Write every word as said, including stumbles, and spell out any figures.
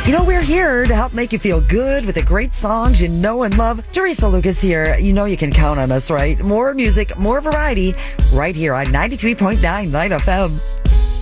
You know, we're here to help make you feel good with the great songs you know and love. Teresa Lucas here. You know you can count on us, right? More music, more variety, right here on ninety-three point nine Light F M.